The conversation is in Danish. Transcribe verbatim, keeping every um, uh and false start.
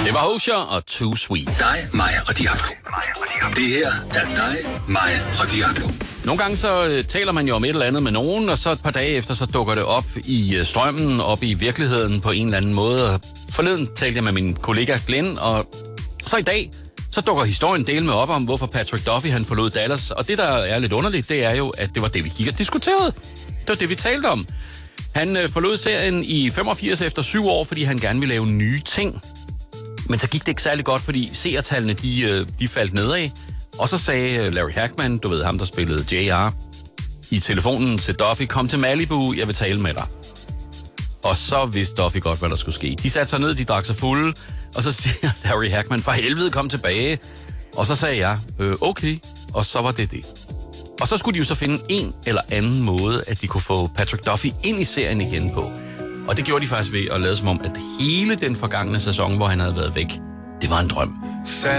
Det var Hosier og Too Sweet. Dig, mig og Diablo. Det her er dig, mig og Diablo. Nogle gange så øh, taler man jo om et eller andet med nogen, og så et par dage efter, så dukker det op i øh, strømmen, op i virkeligheden på en eller anden måde. Forleden talte jeg med min kollega Glenn, og så i dag, så dukker historien del med op om, hvorfor Patrick Duffy han forlod Dallas. Og det, der er lidt underligt, det er jo, at det var det, vi gik og diskuterede. Det var det, vi talte om. Han øh, forlod serien i femogfirs efter syv år, fordi han gerne ville lave nye ting. Men så gik det ikke særlig godt, fordi seertallene, de, øh, de faldt nedad. Og så sagde Larry Hagman, du ved ham, der spillede J R, i telefonen til Duffy, kom til Malibu, jeg vil tale med dig. Og så vidste Duffy godt, hvad der skulle ske. De satte sig ned, de drak sig fulde, og så siger Larry Hagman, for helvede, kom tilbage. Og så sagde jeg, øh, okay, og så var det det. Og så skulle de jo så finde en eller anden måde, at de kunne få Patrick Duffy ind i serien igen på. Og det gjorde de faktisk ved at lade som om, at hele den forgangne sæson, hvor han havde været væk, det var en drøm.